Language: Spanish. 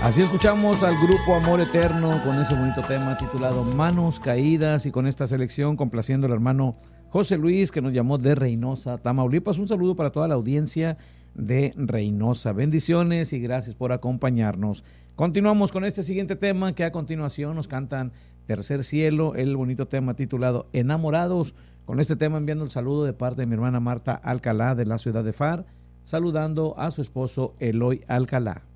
Así escuchamos al grupo Amor Eterno con ese bonito tema titulado Manos Caídas, y con esta selección complaciendo al hermano José Luis, que nos llamó de Reynosa, Tamaulipas. Un saludo para toda la audiencia de Reynosa. Bendiciones y gracias por acompañarnos. Continuamos con este siguiente tema, que a continuación nos cantan Tercer Cielo, el bonito tema titulado Enamorados. Con este tema enviando el saludo de parte de mi hermana Marta Alcalá de la ciudad de Far, saludando a su esposo Eloy Alcalá.